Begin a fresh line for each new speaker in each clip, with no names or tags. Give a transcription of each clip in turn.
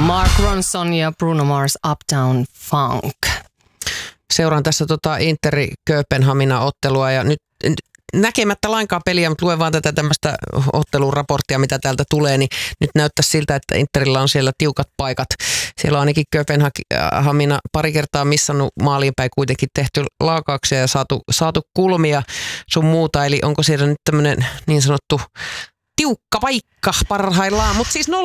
Mark Ronson ja Bruno Mars Uptown Funk.
Seuraan tässä Interi Kööpenhamina-ottelua ja nyt näkemättä lainkaan peliä, mutta luen vaan tätä tämmöistä otteluraporttia, mitä täältä tulee, niin nyt näyttää siltä, että Interillä on siellä tiukat paikat. Siellä on ainakin Kööpenhamina pari kertaa missannut maaliin päin kuitenkin tehty laakauksia ja saatu kulmia sun muuta, eli onko siellä nyt tämmöinen niin sanottu tiukka paikka parhaillaan, mutta siis 0-0.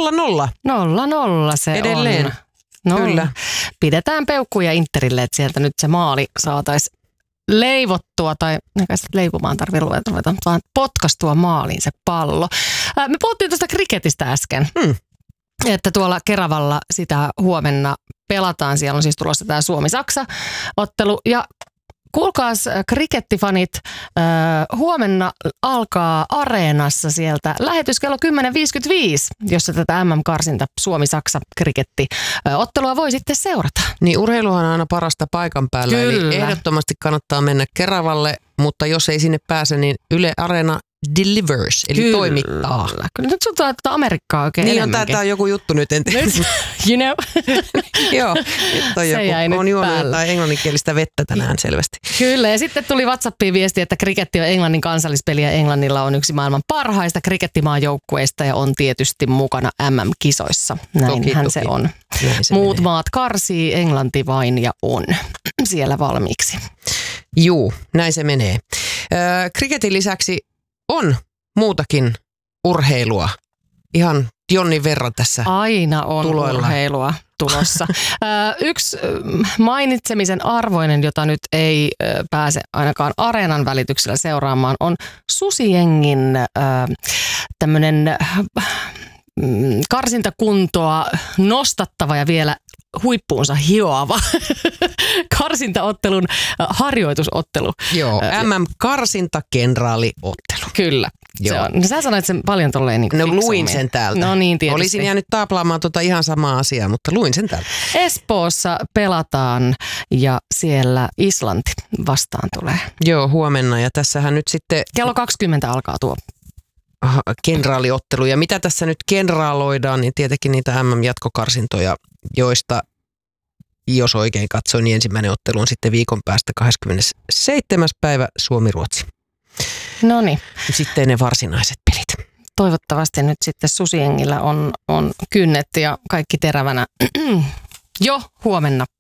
0-0 se
edelleen.
on. No,
kyllä.
Pidetään peukkuja Interille, että sieltä nyt se maali saataisiin leivottua, tai eikä sitä leivomaan tarvitse ruveta, vaan potkastua maaliin se pallo. Me puhuttiin tuosta kriketistä äsken, että tuolla Keravalla sitä huomenna pelataan. Siellä on siis tulossa tämä Suomi-Saksa-ottelu. Ja kuulkaas krikettifanit, huomenna alkaa Areenassa sieltä lähetys kello 10.55, jossa tätä MM-karsinta Suomi-Saksa-krikettiottelua voi sitten seurata.
Niin urheiluhan on aina parasta paikan päällä,
Kyllä.
eli ehdottomasti kannattaa mennä Keravalle, mutta jos ei sinne pääse, niin Yle Areena delivers, eli toimittaa.
Kyllä nyt sun tulee Amerikkaa oikein
niin
enemmänkin.
Tämä on joku juttu nyt, en tiedä.
You know.
Joo, on juonut jotain englanninkielistä vettä tänään selvästi.
Kyllä, ja sitten tuli WhatsAppiin viesti, että kriketti on Englannin kansallispeli ja Englannilla on yksi maailman parhaista krikettimaajoukkueista ja on tietysti mukana MM-kisoissa. Näinhän se on. Muut maat karsii, Englanti vain ja on siellä valmiiksi.
Juu, näin se menee. Kriketin lisäksi on muutakin urheilua. Ihan jonnin verran tässä
aina on tuloilla. Urheilua tulossa. Yksi mainitsemisen arvoinen, jota nyt ei pääse ainakaan Areenan välityksellä seuraamaan, on Susijengin tämmöinen karsintakuntoa nostattava ja vielä huippuunsa hioava karsintaottelun harjoitusottelu.
Joo, MM-karsintakenraaliottelu.
Kyllä. Se on. Sä sanoit sen paljon tolleen niin
fiksummin. Luin sen täältä.
No niin, tietysti.
Olisin jäänyt taaplaamaan ihan samaa asiaa, mutta luin sen täältä.
Espoossa pelataan ja siellä Islanti vastaan tulee.
Joo, huomenna ja tässähän nyt sitten
kello 20 alkaa tuo
kenraaliottelu. Ja mitä tässä nyt kenraaloidaan, niin tietenkin niitä MM-jatkokarsintoja, joista, jos oikein katsoin, niin ensimmäinen ottelu on sitten viikon päästä 27. päivä Suomi-Ruotsi.
Noniin.
Sitten ne varsinaiset pelit.
Toivottavasti nyt sitten Susijengillä on kynnet ja kaikki terävänä jo huomenna